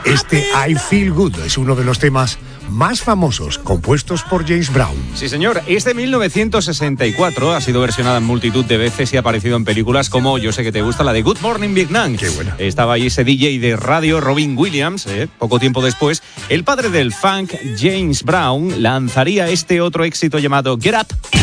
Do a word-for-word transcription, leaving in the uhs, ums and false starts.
Este I Feel Good es uno de los temas más famosos compuestos por James Brown. Sí, señor. Es de mil novecientos sesenta y cuatro, ha sido versionada en multitud de veces y ha aparecido en películas como, yo sé que te gusta, la de Good Morning Vietnam. Qué buena. Estaba ahí ese D J de radio, Robin Williams. ¿eh? Poco tiempo después, el padre del funk, James Brown, lanzaría este otro éxito llamado Get Up.